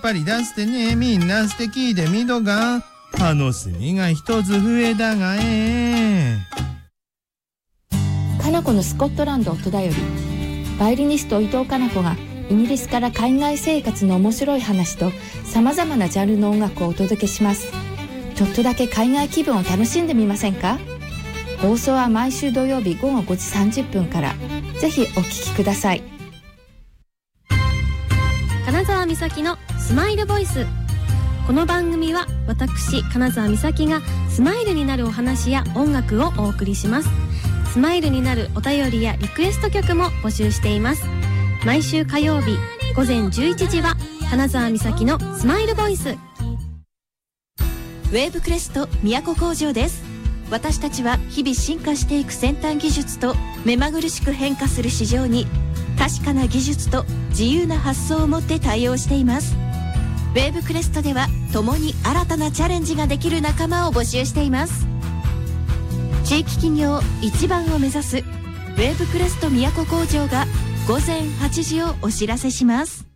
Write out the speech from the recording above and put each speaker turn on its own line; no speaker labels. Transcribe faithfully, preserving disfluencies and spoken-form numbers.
ぱり出してね、みんな素敵でみどが、楽しみが一つ増えだがえ。
かなこのスコットランド音だより、バイオリニスト伊藤かな子がイギリスから海外生活の面白い話とさまざまなジャンルの音楽をお届けします。ちょっとだけ海外気分を楽しんでみませんか？放送は毎週土曜日ごごごじさんじゅっぷんから。ぜひお聞きください。
金澤美咲のスマイルボイス。この番組は私金澤美咲がスマイルになるお話や音楽をお送りします。スマイルになるお便りやリクエスト曲も募集しています。毎週火曜日午前じゅういちじは金澤美咲のスマイルボイス。
ウェーブクレスト都工場です。私たちは日々進化していく先端技術と目まぐるしく変化する市場に確かな技術と自由な発想を持って対応しています。ウェーブクレストでは共に新たなチャレンジができる仲間を募集しています。地域企業一番を目指すウェーブクレスト都工場がごぜんはちじをお知らせします。